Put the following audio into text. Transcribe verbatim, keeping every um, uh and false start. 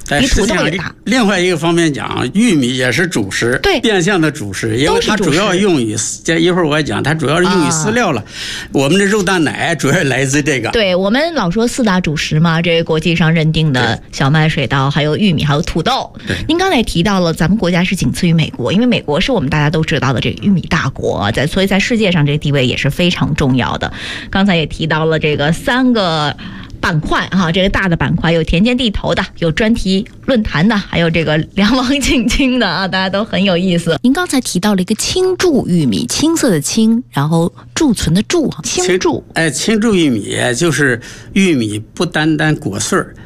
比土豆也大。 另外一个方面讲，玉米也是主食， 对， 变相的主食，因为它主要用于，这一会儿我讲，它主要是用于饲料了。啊、我们的肉蛋奶主要来自这个。 对，我们老说四大主食嘛，这个国际上认定的小麦、水稻，还有玉米，还有土豆。您刚才也提到了，咱们国家是仅次于美国，因为美国是我们大家都知道的这个玉米大国，在所以在世界上这个地位也是非常重要的。刚才也提到了这个三个板块哈，这个大的板块有田间地头的，有专题论坛的，还有这个两网请经的啊，大家都很有意思。您刚才提到了一个青贮玉米，青色的青，然后贮存的贮，青贮。 哎，青贮玉米就是玉米不单单果穗儿，